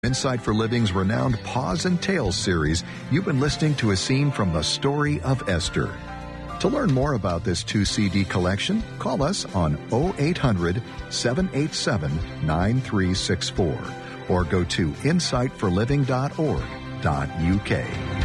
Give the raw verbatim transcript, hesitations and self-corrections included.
Insight for Living's renowned Paws and Tails series, you've been listening to a scene from the story of Esther. To learn more about this two C D collection, call us on oh eight hundred, seven eight seven, nine three six four or go to insight for living dot org dot U K.